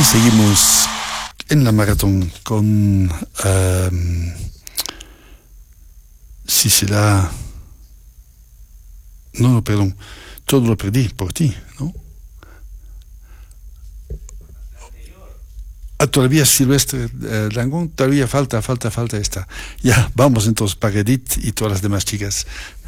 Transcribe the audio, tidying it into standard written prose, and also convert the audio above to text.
seguimos en la maratón con si será... No, perdón, todo lo perdí por ti, ¿no? Todavía Silvestre Dangond, todavía falta esta. Ya, vamos entonces para Edith y todas las demás chicas.